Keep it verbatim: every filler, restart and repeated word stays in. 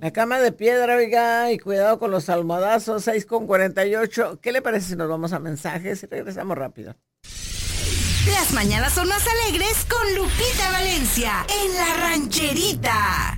La cama de piedra, oiga, y cuidado con los almohadazos, seis con cuarenta y ocho. ¿Qué le parece si nos vamos a mensajes y regresamos rápido? Las mañanas son más alegres con Lupita Valencia en La Rancherita.